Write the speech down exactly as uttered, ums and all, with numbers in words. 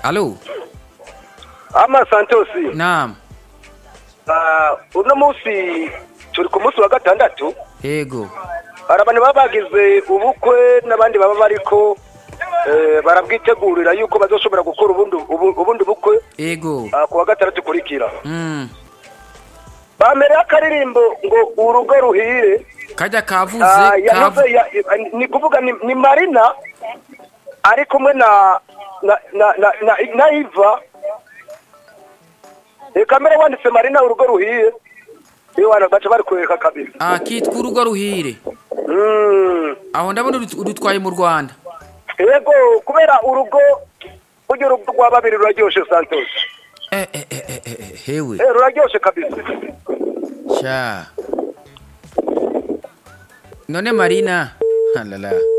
Alo. Ama Santos. Naam. Ah, uno musi turi ku munsi wa gatandatu. Yego. Arabane babagize ubukwe nabandi baba bariko eh barabwitegurira yuko bazoshobora gukora ubundi ubundi bukwe. Yego. Ah, ku wa gatandatu kurikira. Mm. Bamere akaririmbo ngo urugo ruhire. Kajya kavuze Ah, kavu. ya, ya, ni kuvuga ni, ni Marina ari kumwe na na na na, na, na Iva. E kamera wanditse Marina urugo ruhiye. Iyo wana bacha bari kwereka kabiri. Ah, kitwa urugo ruhire. Mm. Aho ndabona udutwaye mu Rwanda. Yego kubera urugo ujye urugo rwa babiri ruraryoshe Santos. Eh eh eh eh eh hewe. Eh ruraryoshe kabisa. Sha. None Marina. Halala.